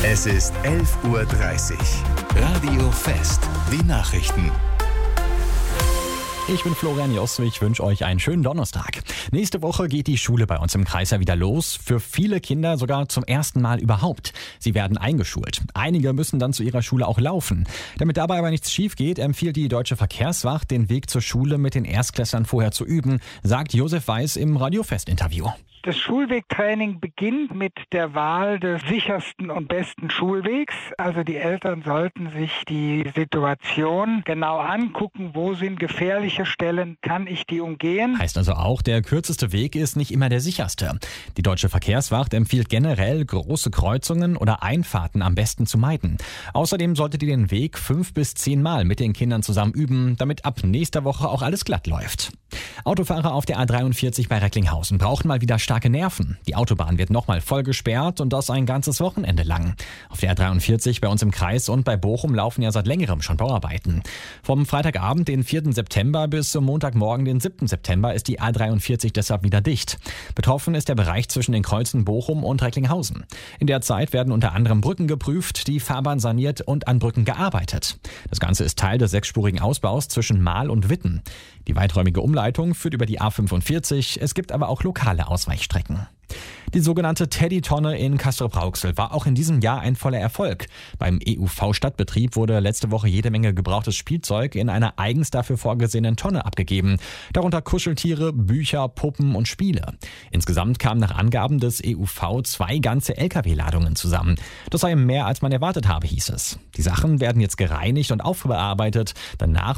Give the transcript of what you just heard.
Es ist 11:30 Uhr. Radio Fest. Die Nachrichten. Ich bin Florian Jost, ich wünsche euch einen schönen Donnerstag. Nächste Woche geht die Schule bei uns im Kreis ja wieder los. Für viele Kinder sogar zum ersten Mal überhaupt. Sie werden eingeschult. Einige müssen dann zu ihrer Schule auch laufen. Damit dabei aber nichts schief geht, empfiehlt die Deutsche Verkehrswacht, den Weg zur Schule mit den Erstklässlern vorher zu üben, sagt Josef Weiß im Radio Fest-Interview. Das Schulwegtraining beginnt mit der Wahl des sichersten und besten Schulwegs. Also die Eltern sollten sich die Situation genau angucken, wo sind gefährliche Stellen, kann ich die umgehen. Heißt also auch, der kürzeste Weg ist nicht immer der sicherste. Die Deutsche Verkehrswacht empfiehlt generell, große Kreuzungen oder Einfahrten am besten zu meiden. Außerdem solltet ihr den Weg 5 bis 10 Mal mit den Kindern zusammen üben, damit ab nächster Woche auch alles glatt läuft. Autofahrer auf der A43 bei Recklinghausen brauchen mal wieder starke Nerven. Die Autobahn wird nochmal voll gesperrt und das ein ganzes Wochenende lang. Auf der A43 bei uns im Kreis und bei Bochum laufen ja seit längerem schon Bauarbeiten. Vom Freitagabend, den 4. September bis zum Montagmorgen, den 7. September, ist die A43 deshalb wieder dicht. Betroffen ist der Bereich zwischen den Kreuzen Bochum und Recklinghausen. In der Zeit werden unter anderem Brücken geprüft, die Fahrbahn saniert und an Brücken gearbeitet. Das Ganze ist Teil des 6-spurigen Ausbaus zwischen Mahl und Witten. Die weiträumige Umleitung führt über die A45, es gibt aber auch lokale Ausweichstrecken. Die sogenannte Teddy-Tonne in Castrop-Rauxel war auch in diesem Jahr ein voller Erfolg. Beim EUV-Stadtbetrieb wurde letzte Woche jede Menge gebrauchtes Spielzeug in einer eigens dafür vorgesehenen Tonne abgegeben. Darunter Kuscheltiere, Bücher, Puppen und Spiele. Insgesamt kamen nach Angaben des EUV 2 ganze LKW-Ladungen zusammen. Das sei mehr, als man erwartet habe, hieß es. Die Sachen werden jetzt gereinigt und aufbearbeitet. Danach